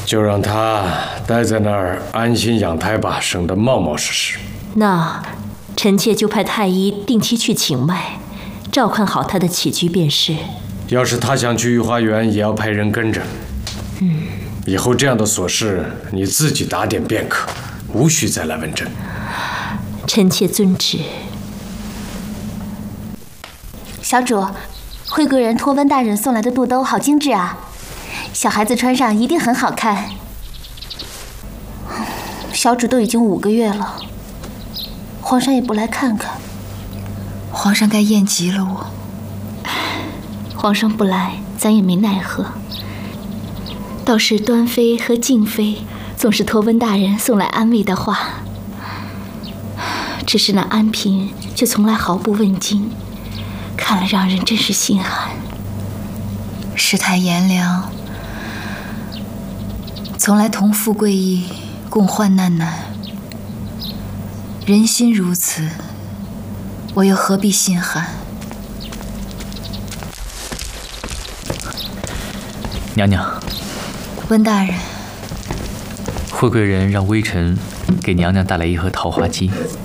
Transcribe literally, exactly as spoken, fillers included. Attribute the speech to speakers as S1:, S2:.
S1: 就让他待在那儿安心养胎吧，生得冒冒实实。
S2: 那臣妾就派太医定期去请脉，照看好他的起居便是。
S1: 要是他想去御花园，也要派人跟着。
S2: 嗯，
S1: 以后这样的琐事你自己打点便可，无需再来问朕。
S2: 臣妾遵旨。
S3: 小主，惠贵人托温大人送来的肚兜好精致啊，小孩子穿上一定很好看。小主都已经五个月了，皇上也不来看看。
S4: 皇上该厌极了我。
S5: 皇上不来，咱也没奈何。倒是端妃和静妃总是托温大人送来安慰的话，只是那安嫔却从来毫不问津，看了让人真是心寒。
S4: 世态炎凉，从来同富贵义，共患难难。人心如此，我又何必心寒？
S6: 娘娘，
S4: 温大人，
S6: 惠贵人让微臣给娘娘带来一盒桃花鸡，